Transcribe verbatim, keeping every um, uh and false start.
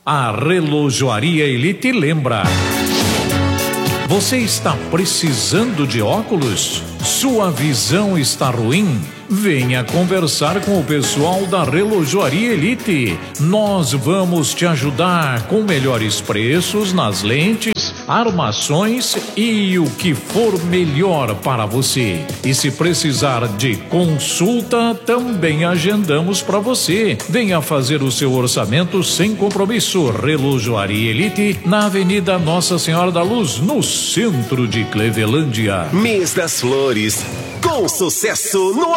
A Relojoaria Elite lembra. Você está precisando de óculos? Sua visão está ruim? Venha conversar com o pessoal da Relojoaria Elite. Nós vamos te ajudar com melhores preços nas lentes, armações e o que for melhor para você. E se precisar de consulta, também agendamos para você. Venha fazer o seu orçamento sem compromisso. Relojoaria Elite, na Avenida Nossa Senhora da Luz, no centro de Clevelândia. Mês das Flores, com sucesso no